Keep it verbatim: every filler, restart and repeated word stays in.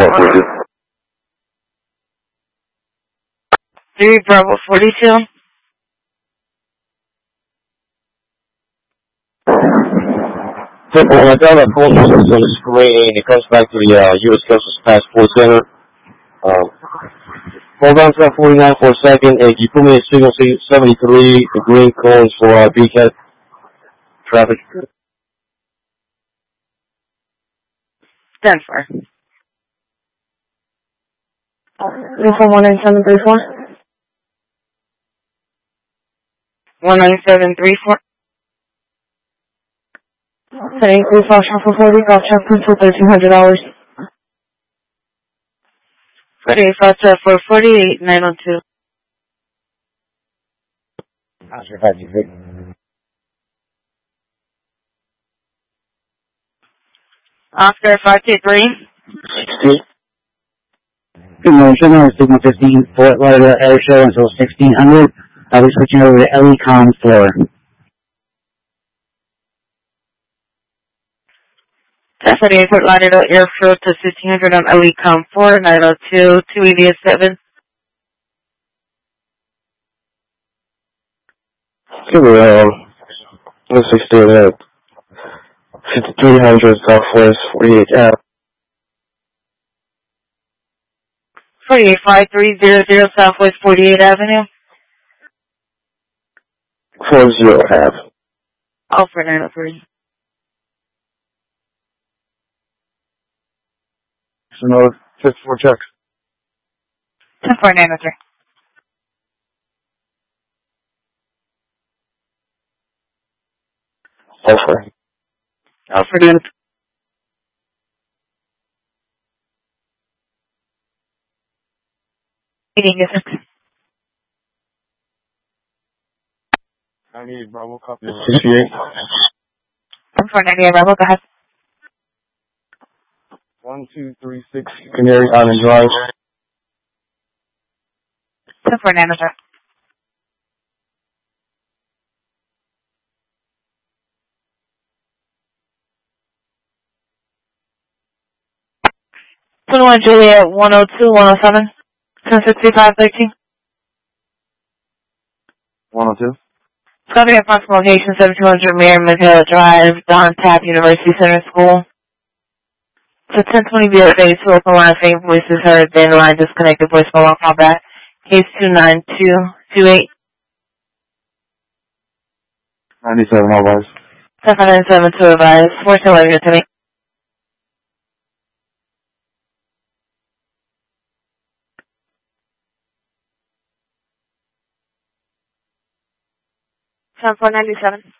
forty-two. three Bravo forty-two. Simple, when I got that phone on the screen, it comes back to the uh, U S Customs Passport Center. Um, hold on to that forty-nine for a second, and you put me at signal seventy-three, the green cones for uh, beacon traffic. ten four. Uniform one nine seven three four. one nine seven three four. Setting crew function for forty, golf check for thirteen hundred dollars. forty-eight five four forty-eight nine oh two. Oscar five two three. sixty. Good morning, Signal Signal fifteen, Fort Lauderdale Air Show until sixteen hundred. I'll be switching over to L E Com floor. forty-eight Fort Lauderdale Airfield to fifteen hundred on L E Com four, nine oh two, two eighty-seven. Give me around, let's say stay at fifty-three hundred Southwest forty-eight Ave. forty-eight five three zero zero Southwest forty-eighth Avenue. forty Ave. Alfred nine oh three. Another fifty-four check. ten four nine oh three. Alfred. Alfred nine oh three. I need Bravo copy. sixty-eight. ten four ninety-eight Bravo, go ahead. one two three six Canary Island Drive. ten four nine oh three. twenty-one Juliet, one oh two, one oh seven, ten sixty-five thirteen. one oh two. Discovery approximate location seventeen hundred Mayor Mateo Drive, Don Tap University Center School. So ten twenty B S A, two open line, same voices heard, then line disconnected, voicemail on call back. Case two nine two two eight. ninety-seven, all rise. seven nine seven two advise. four two eleven to me. ten four ninety-seven.